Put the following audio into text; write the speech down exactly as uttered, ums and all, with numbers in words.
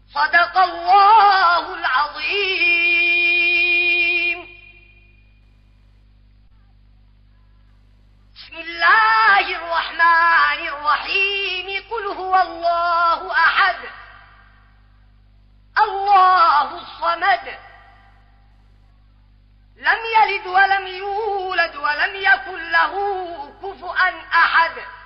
صدق الله العظيم. بسم الله الرحمن الرحيم. قل هو الله أحد الله الصمد لم يلد ولم يولد ولم يكن له كفؤا أحد.